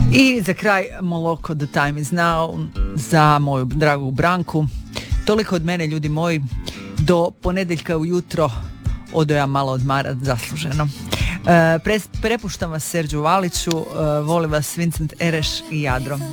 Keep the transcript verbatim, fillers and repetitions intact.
I za kraj Moloko, The Time Is Now za moju dragu Branku. Toliko od mene, ljudi moji, do ponedjeljka ujutro odo ja malo odmarat zasluženo. E, pre, prepuštam vas Serđu Valiću, e, volim vas Vincent Ereš i Jadro.